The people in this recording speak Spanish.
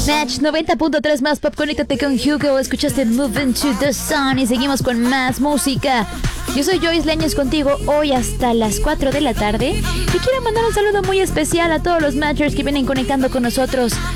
Match 90.3 más pop, conéctate con Hugo. Escuchaste Move Into the Sun y seguimos con más música. Yo soy Joyce Leñez contigo hoy hasta las 4 de la tarde. Y quiero mandar un saludo muy especial a todos los matchers que vienen conectando con nosotros